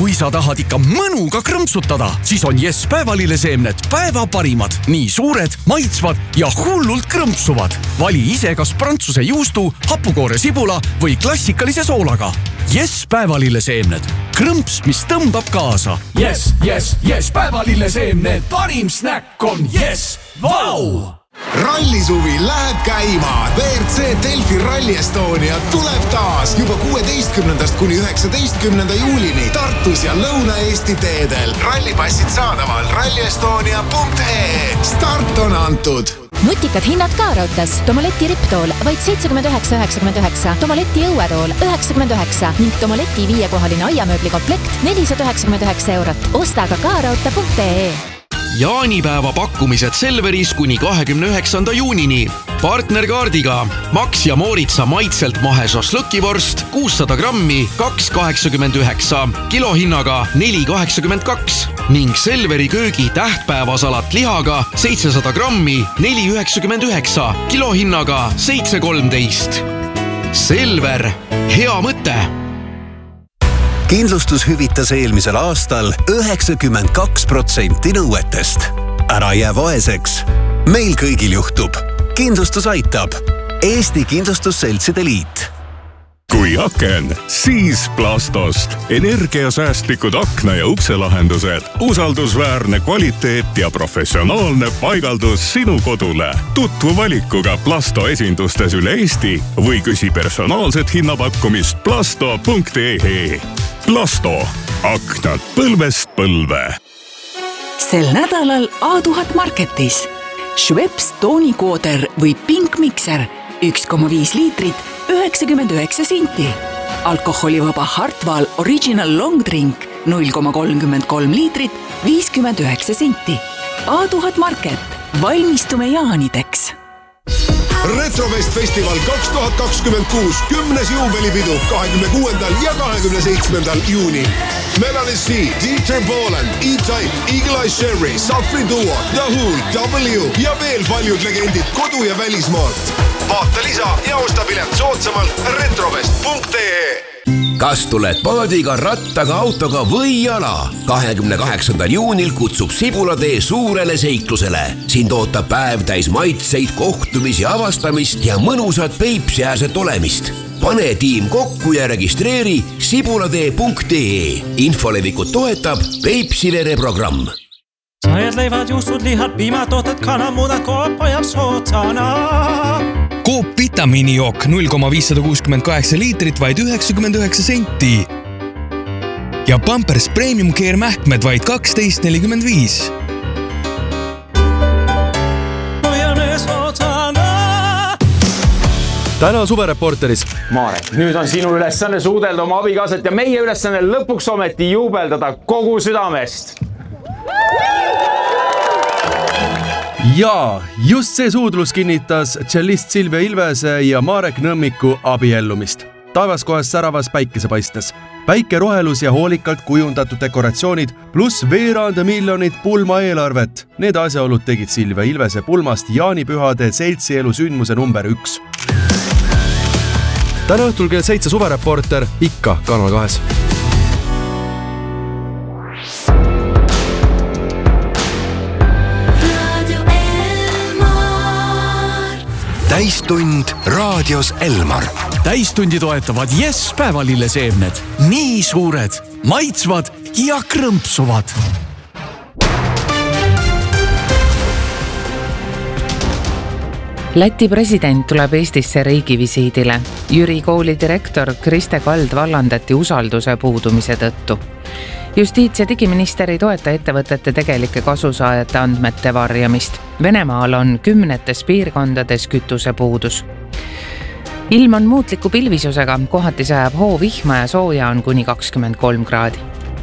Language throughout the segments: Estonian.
Kui sa tahad ikka mõnuga krõmpsutada, siis on Yes päevalilleseemned päeva parimad. Nii suured, maitsvad ja hullult krõmpsuvad. Vali ise kas prantsuse juustu, hapukoore sibula või klassikalise soolaga. Yes päevalilleseemned. Krõmps, mis tõmbab kaasa. Yes, yes, yes päevalilleseemned. Parim snäkk on Yes. Vau! Rallisuvi läheb käima. WRC Delfi Rally Estonia tuleb taas juba 16. kuni 19. juulini Tartus ja Lõuna-Eesti teedel. Rallipassid saadaval rallyestonia.ee. Start on antud. Nutikad hinnad ka raudtas. Tomaletti ripptool vaid 79,99, Tomaletti õuetool 99 ning Tomaletti 5-kohaline aiamööbli komplekt 499 €. Osta ka raudta.ee. Jaanipäeva pakkumised Selveris kuni 29. juunini. Partnerkaardiga Max ja Mooritsa maitselt mahe šašlõkivorst 600 grammi 2,89, kilohinnaga 4,82 ning Selveri köögi tähtpäevasalat lihaga 700 grammi 4,99, kilohinnaga 7,13. Selver, hea mõte! Kindlustus hüvitas eelmisel aastal 92% nõuetest. Ära jää vaeseks. Meil kõigil juhtub. Kindlustus aitab. Eesti Kindlustusseltside Liit. Kui aken, siis Plastost. Energiasäästlikud akna- ja ukselahendused. Usaldusväärne kvaliteet ja professionaalne paigaldus sinu kodule. Tutvu valikuga Plasto esindustes üle Eesti või küsi personaalset hinnapakkumist plasto.ee. Plasto. Aknad põlvest põlve. Sel nädalal A1000 Marketis. Schweppes toonikooder või Pink Mixer 1,5 liitrit 99 senti. Alkoholivaba Hartwall Original Long Drink 0,33 liitrit 59 senti. A1000 Market. Valmistume jaanideks. Retrofest Festival 2026 10. juubelipidu 26. ja 27. juunil. Melanie C, Dieter Bohlen, E-Type, Eagle Eye Sherry, Safri Duo, The Who, W ja veel paljud legendid kodu- ja välismaalt. Vaata lisa ja osta pilet soodsamalt retrofest.ee. Kas tuled paadiga, rattaga, autoga või jala? 28. juunil kutsub Sibulatee suurele seiklusele. Sind ootab päev täis maitseid, kohtumisi, avastamist ja mõnusat Peipsiääset olemist. Pane tiim kokku ja registreeri sibulatee.ee. Infolevikut toetab Peipsivere programm. Sajad leivad, juustud, lihad, piimatooted, kanamudad, Coop hoiab soodsana. Coop vitamiinijook 0,568 liitrit vaid 99 senti. Ja Pampers Premium Care mähkmed vaid 12,45. Hoiame soodsana. Täna suvereporteris. Marek, nüüd on sinu ülesanne suudelda oma abikaasat ja meie ülesanne lõpuks ometi juubeldada kogu südamest. Ja just see suudlus kinnitas tšellist Silvia Ilvese ja Marek Nõmmiku abiellumist. Taevas kohas säravas päikesepaistes. Päikerohelus ja hoolikalt kujundatud dekoratsioonid pluss veerand miljonit pulma eelarvet. Need asjaolud tegid Silvia Ilvese pulmast jaanipühade seltsielu sündmuse number 1. Täna õhtul kell 7 suvereporter ikka Kanal 2. Täistund raadios Elmar. Täistundi toetavad Yes päevalilleseemned. Nii suured, maitsvad ja krõmpsuvad. Läti president tuleb Eestisse riigivisiidile. Jüri kooli direktor Kriste Kald vallandati usalduse puudumise tõttu. Justiits- ja digiminister ei toeta ettevõtete tegelike kasusaajate andmete varjamist. Venemaal on 10 piirkondades kütusepuudus. Ilm on muutliku pilvisusega, kohati sajab hoovihma ja sooja on kuni 23 kraadi.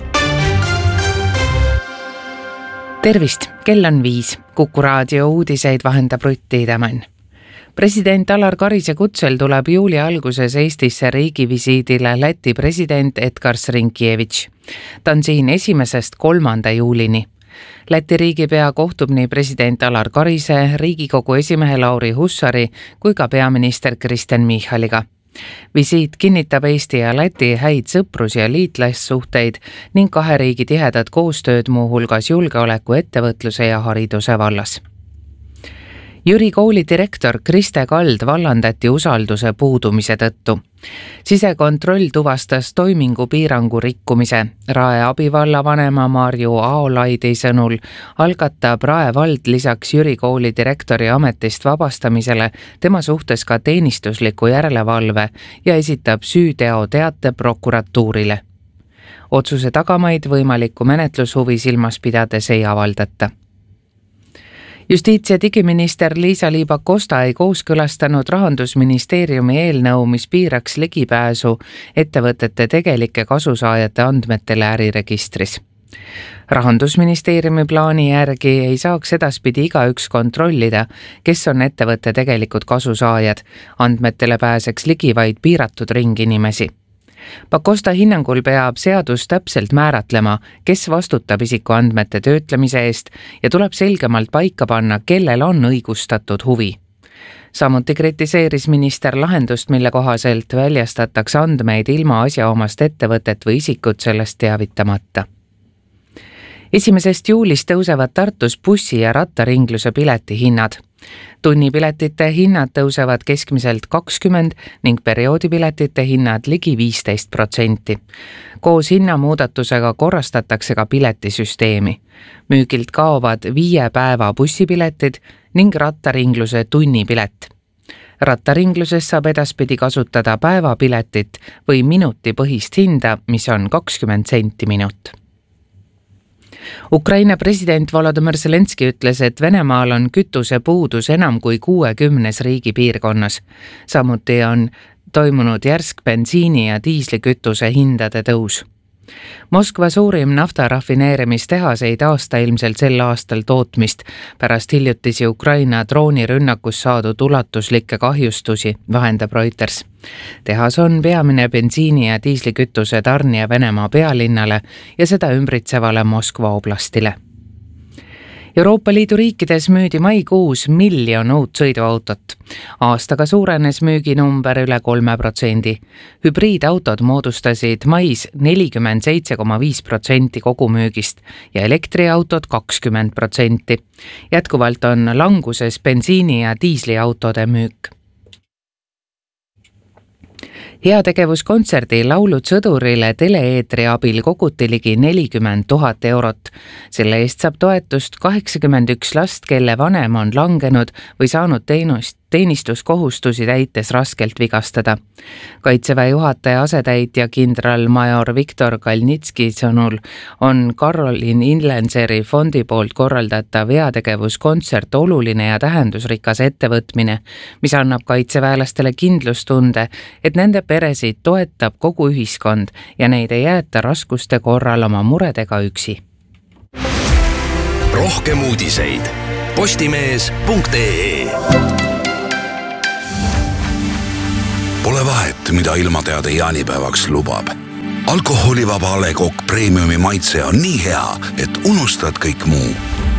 Tervist, kell on 5. Kuku raadio uudiseid vahendab Rutt Tiidemann. President Alar Karise kutsel tuleb juuli alguses Eestisse riigivisiidile Läti president Edgars Rinkjevitš. Ta on siin 1.–3. juulini. Läti riigipea kohtub nii president Alar Karise, Riigikogu esimehe Lauri Hussari kui ka peaminister Kristen Michaliga. Visiit kinnitab Eesti ja Läti häid sõprus- ja liitlassuhteid ning kahe riigi tihedat koostööd muuhulgas julgeoleku, ettevõtluse ja hariduse vallas. Jüri kooli direktor Kriste Kald vallandati usalduse puudumise tõttu. Sisekontroll tuvastas toimingupiirangu rikkumise. Rae abivallavanema Marju Aolaidi sõnul algatab Rae vald lisaks Jüri kooli direktori ametist vabastamisele tema suhtes ka teenistusliku järelevalve ja esitab süüteoteate prokuratuurile. Otsuse tagamaid võimalikku menetlushuvi silmas pidades ei avaldata. Justiits- ja digiminister Liisa-Ly Pakosta ei kooskõlastanud Rahandusministeeriumi eelnõu, mis piiraks ligipääsu ettevõtete tegelike kasusaajate andmetele äriregistris. Rahandusministeeriumi plaani järgi ei saaks edaspidi igaüks kontrollida, kes on ettevõtte tegelikud kasusaajad. Andmetele pääseks ligi vaid piiratud ring inimesi. Pakosta hinnangul peab seadus täpselt määratlema, kes vastutab isikuandmete töötlemise eest ja tuleb selgemalt paika panna, kellel on õigustatud huvi. Samuti kritiseeris minister lahendust, mille kohaselt väljastatakse andmeid ilma asjaomast ettevõtet või isikut sellest teavitamata. 1. juulist tõusevad Tartus bussi- ja rattaringluse piletihinnad. Tunnipiletite hinnad tõusevad keskmiselt 20 ning perioodipiletite hinnad ligi 15%. Koos hinnamuudatusega korrastatakse ka piletisüsteemi. Müügilt kaovad 5 päeva bussipiletid ning rattaringluse tunnipilet. Rattaringluses saab edaspidi kasutada päevapiletit või minutipõhist hinda, mis on 20 senti minut. Ukraina president Volodymyr Zelenski ütles, et Venemaal on kütusepuudus enam kui 60 riigi piirkonnas. Samuti on toimunud järsk bensiini ja diislikütuse hindade tõus. Moskva suurim naftarafineerimistehas ei taasta ilmselt sel aastal tootmist pärast hiljutisi Ukraina droonirünnakus saadud ulatuslikke kahjustusi, vahendab Reuters. Tehas on peamine bensiini ja diislikütuse tarnija Venemaa pealinnale ja seda ümbritsevale Moskva oblastile. Euroopa Liidu riikides müüdi maikuus 1 miljon uut sõiduautot. Aastaga suurenes müüginumber üle 3%. Hübriidautod moodustasid mais 47,5% kogumüügist ja elektriautod 20%. Jätkuvalt on languses bensiini- ja diisliautode müük. Heategevuskontserdi Laulud sõdurile tele-eetri abil koguti ligi 40 000 eurot. Selle eest saab toetust 81 last, kelle vanem on langenud või saanud teenistuskohustusi täites raskelt vigastada. Kaitseväe juhataja asetäitja kindralmajor Viktor Kalnitski sõnul on Karolin Inlenseri fondi poolt korraldatav heategevuskontsert oluline ja tähendusrikas ettevõtmine, mis annab kaitseväelastele kindlustunde, et nende peresid toetab kogu ühiskond ja neid ei jäeta raskuste korral oma muredega üksi. Rohkem uudiseid postimees.ee. Pole vahet, mida ilmateade jaanipäevaks lubab. Alkoholivaba A. Le Coq Premiumi maitse on nii hea, et unustad kõik muu.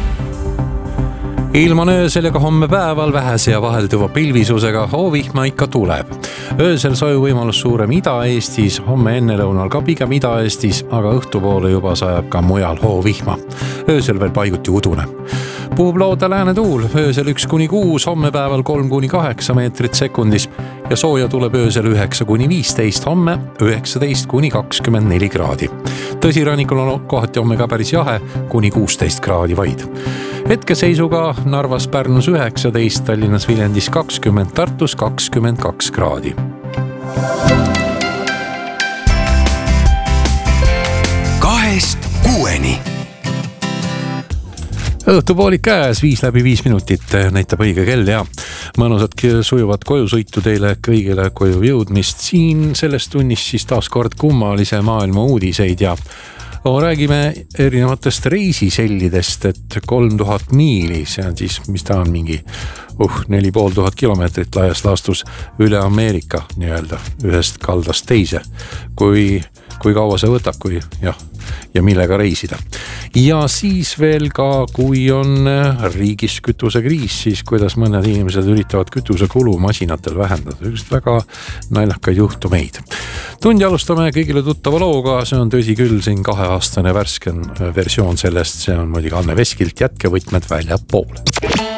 Ilm on öösel ja ka homme päeval vähese ja vahelduva pilvisusega hoovihma ikka tuleb. Öösel soju võimalus suurem Ida-Eestis, homme ennelõunal ka pigem Ida-Eestis, aga õhtupoole juba sajab ka mujal hoovihma. Öösel veel paiguti udune. Puhub looda lääne tuul, öösel 1-6, homme päeval 3-8 meetrit sekundis ja sooja tuleb öösel 9-15, homme 19-24 kraadi. Tõsi, rannikul on kohati homme ka päris jahe, kuni 16 kraadi vaid. Hetkeseisuga Narvas, Pärnus 19, Tallinnas, Viljandis 20, Tartus 22 kraadi. Kahest kuueni. Õhtupoolik käes, 5 minutit näitab õige kell ja mõnusat sujuvat kojusõitu teile kõigile koju jõudmist. Siin selles tunnis siis taas kord kummalise maailma uudiseid ja räägime erinevatest reisisellidest, et 3000 miili, see on siis, mis ta on, mingi 4500 kilomeetrit laias laastus üle Ameerika nii-öelda ühest kaldast teise. Kui kaua see võtab, kui ja millega reisida. Ja siis veel ka, kui on riigis kütusekriis, siis kuidas mõned inimesed üritavad kütusekulu masinatel vähendada. Üks väga naljakaid juhtumeid. Tundi alustame kõigile tuttava looga, see on tõsi küll siin 2-aastane värsken versioon sellest, see on muidugi Anne Veskilt Jätkevõtmed väljapoole.